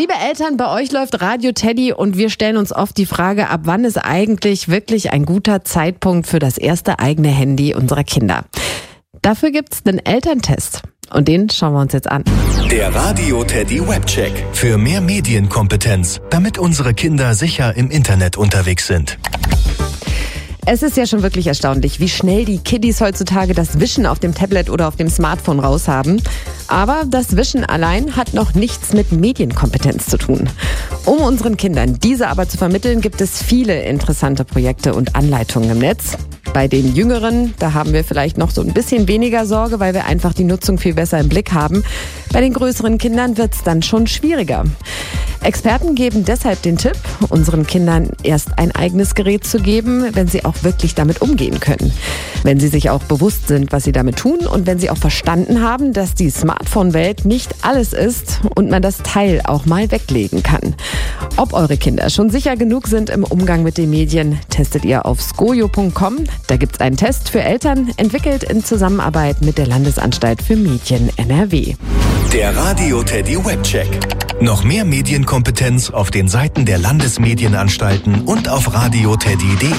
Liebe Eltern, bei euch läuft Radio Teddy und wir stellen uns oft die Frage, ab wann ist eigentlich wirklich ein guter Zeitpunkt für das erste eigene Handy unserer Kinder? Dafür gibt's einen Elterntest und den schauen wir uns jetzt an. Der Radio Teddy Webcheck. Für mehr Medienkompetenz, damit unsere Kinder sicher im Internet unterwegs sind. Es ist ja schon wirklich erstaunlich, wie schnell die Kiddies heutzutage das Wischen auf dem Tablet oder auf dem Smartphone raushaben. Aber das Wischen allein hat noch nichts mit Medienkompetenz zu tun. Um unseren Kindern diese aber zu vermitteln, gibt es viele interessante Projekte und Anleitungen im Netz. Bei den Jüngeren, da haben wir vielleicht noch so ein bisschen weniger Sorge, weil wir einfach die Nutzung viel besser im Blick haben. Bei den größeren Kindern wird es dann schon schwieriger. Experten geben deshalb den Tipp, unseren Kindern erst ein eigenes Gerät zu geben, wenn sie auch wirklich damit umgehen können. Wenn sie sich auch bewusst sind, was sie damit tun und wenn sie auch verstanden haben, dass die Smartphone-Welt nicht alles ist und man das Teil auch mal weglegen kann. Ob eure Kinder schon sicher genug sind im Umgang mit den Medien, testet ihr auf skojo.com. Da gibt's einen Test für Eltern, entwickelt in Zusammenarbeit mit der Landesanstalt für Medien NRW. Der Radio Teddy Webcheck. Noch mehr Medienkompetenz auf den Seiten der Landesmedienanstalten und auf radioteddy.de.